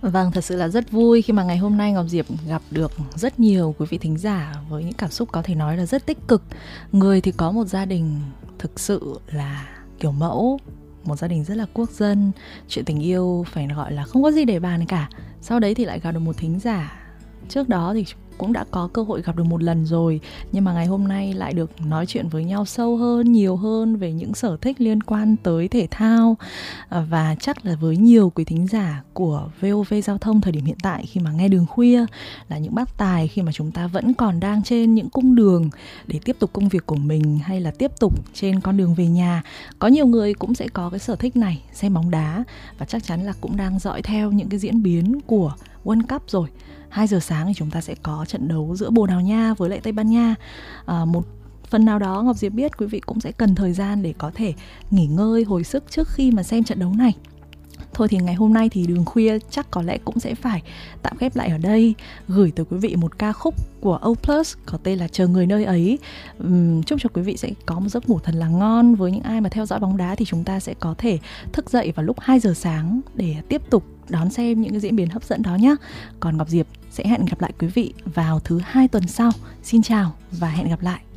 Vâng, thật sự là rất vui khi mà ngày hôm nay Ngọc Diệp gặp được rất nhiều quý vị thính giả với những cảm xúc có thể nói là rất tích cực. Người thì có một gia đình thực sự là kiểu mẫu, một gia đình rất là quốc dân, chuyện tình yêu phải gọi là không có gì để bàn cả. Sau đấy thì lại gặp được một thính giả. Trước đó thì cũng đã có cơ hội gặp được một lần rồi, nhưng mà ngày hôm nay lại được nói chuyện với nhau sâu hơn, nhiều hơn về những sở thích liên quan tới thể thao. Và chắc là với nhiều quý thính giả của VOV Giao thông thời điểm hiện tại, khi mà nghe Đường Khuya là những bác tài khi mà chúng ta vẫn còn đang trên những cung đường để tiếp tục công việc của mình, hay là tiếp tục trên con đường về nhà, có nhiều người cũng sẽ có cái sở thích này, xem bóng đá, và chắc chắn là cũng đang dõi theo những cái diễn biến của World Cup rồi. 2 giờ sáng thì chúng ta sẽ có trận đấu giữa Bồ Đào Nha với lại Tây Ban Nha. Một phần nào đó Ngọc Diệp biết quý vị cũng sẽ cần thời gian để có thể nghỉ ngơi, hồi sức trước khi mà xem trận đấu này. Thôi thì ngày hôm nay thì Đường Khuya chắc có lẽ cũng sẽ phải tạm khép lại ở đây, gửi tới quý vị một ca khúc của O Plus có tên là Chờ Người Nơi Ấy. Chúc cho quý vị sẽ có một giấc ngủ thật là ngon. Với những ai mà theo dõi bóng đá thì chúng ta sẽ có thể thức dậy vào lúc 2 giờ sáng để tiếp tục đón xem những cái diễn biến hấp dẫn đó nhé. Còn Ngọc Diệp sẽ hẹn gặp lại quý vị vào thứ 2 tuần sau. Xin chào và hẹn gặp lại.